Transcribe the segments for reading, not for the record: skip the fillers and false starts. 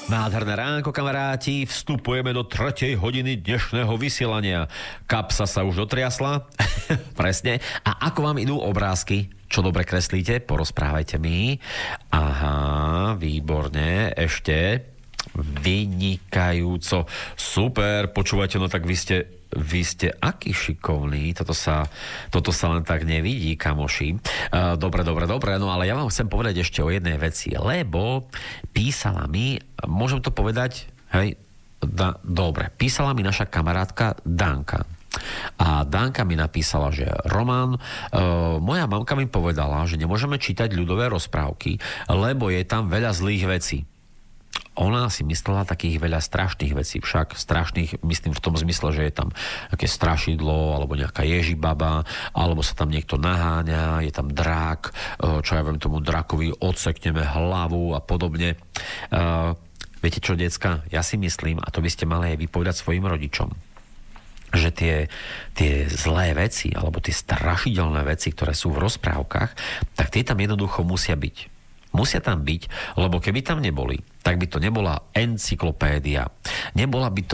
Nádherné ránko, kamaráti, vstupujeme do 3. hodiny dnešného vysielania. Kapsa sa už dotriasla, presne. A ako vám idú obrázky? Čo dobre kreslíte? Porozprávajte mi. Aha, výborne, ešte vynikajúco. Super, počúvajte, no tak vy ste aký šikovní, toto sa len tak nevidí, kamoši. Dobre, no ale ja vám chcem povedať ešte o jednej veci, lebo písala mi, môžem to povedať, hej, dobre, písala mi naša kamarátka Danka. A Danka mi napísala, že Roman, moja mamka mi povedala, že nemôžeme čítať ľudové rozprávky, lebo je tam veľa zlých vecí. Ona si myslela takých veľa strašných vecí, však strašných, myslím v tom zmysle, že je tam nejaké strašidlo, alebo nejaká ježibaba, alebo sa tam niekto naháňa, je tam drak, čo ja viem, tomu drakovi odsekneme hlavu a podobne. Viete čo, decka, ja si myslím, a to by ste mali aj vypovedať svojim rodičom, že tie zlé veci, alebo tie strašidelné veci, ktoré sú v rozprávkach, tak tie tam jednoducho musia byť. Musia tam byť, lebo keby tam neboli, tak by to nebola encyklopédia. Nebola by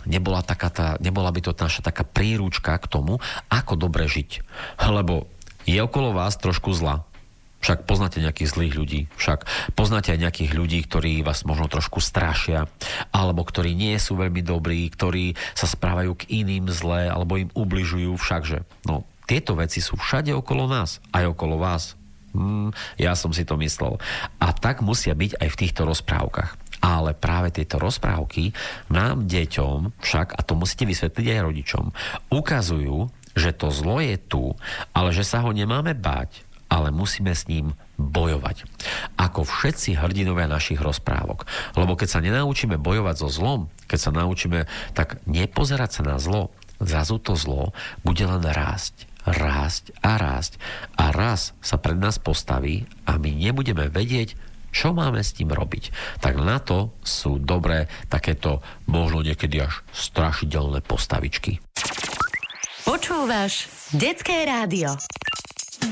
to naša taká príručka k tomu, ako dobre žiť. Lebo je okolo vás trošku zla. Však poznáte nejakých zlých ľudí. Však poznáte aj nejakých ľudí, ktorí vás možno trošku strašia, alebo ktorí nie sú veľmi dobrí, ktorí sa správajú k iným zle, alebo im ubližujú. Všakže, no, tieto veci sú všade okolo nás, aj okolo vás. Ja som si to myslel. A tak musia byť aj v týchto rozprávkach. Ale práve tieto rozprávky nám, deťom, však, a to musíte vysvetliť aj rodičom, ukazujú, že to zlo je tu, ale že sa ho nemáme báť, ale musíme s ním bojovať. Ako všetci hrdinovia našich rozprávok. Lebo keď sa nenaučíme bojovať so zlom, keď sa naučíme tak nepozerať sa na zlo, zrazu to zlo bude len rásť a raz sa pred nás postaví a my nebudeme vedieť, čo máme s tým robiť. Tak na to sú dobré takéto možno niekedy až strašidelné postavičky. Počúvaš Detské rádio.